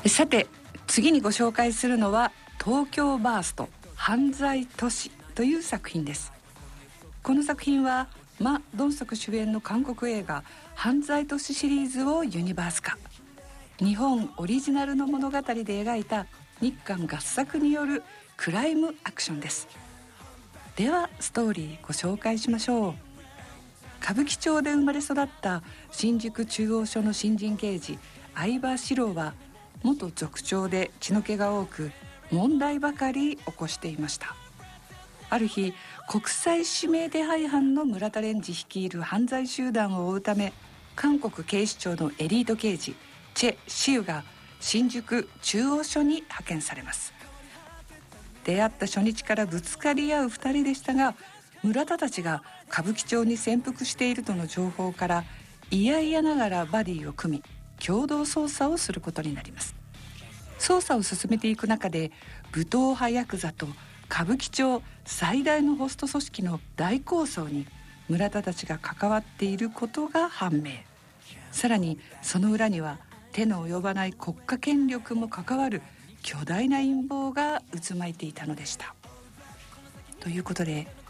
さて次にご紹介するのは東京バースト犯罪都市という作品です。この作品はマ・ドンソク主演の韓国映画犯罪都市シリーズをユニバース化、日本オリジナルの物語で描いた日韓合作によるクライムアクションです。ではストーリーご紹介しましょう。歌舞伎町で生まれ育った新宿中央署の新人刑事相葉史郎は元族長で血の気が多く問題ばかり起こしていました。ある日、国際指名手配犯の村田蓮司率いる犯罪集団を追うため、韓国警視庁のエリート刑事チェ・シウが新宿中央署に派遣されます。出会った初日からぶつかり合う2人でしたが、村田たちが歌舞伎町に潜伏しているとの情報から嫌々ながらバディを組み共同捜査をすることになります。捜査を進めていく中で武闘派ヤクザと歌舞伎町最大のホスト組織の大抗争に村田たちが関わっていることが判明。さらにその裏には手の及ばない国家権力も関わる巨大な陰謀が渦巻いていたのでした。ということで